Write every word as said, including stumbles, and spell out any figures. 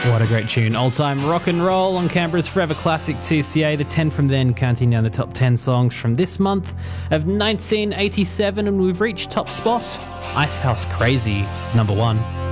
What a great tune. Old time rock and roll on Canberra's Forever Classic two C A. The ten from then, counting down the top ten songs from this month of nineteen eighty-seven, and we've reached top spot. Icehouse Crazy is number one.